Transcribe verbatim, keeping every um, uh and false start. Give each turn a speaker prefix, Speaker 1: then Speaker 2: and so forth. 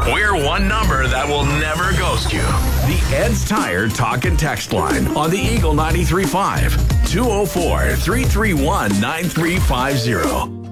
Speaker 1: We're one number that will never ghost you. The Ed's Tire Talk and Text Line on the Eagle ninety-three point five. two oh four, three three one, nine three five zero.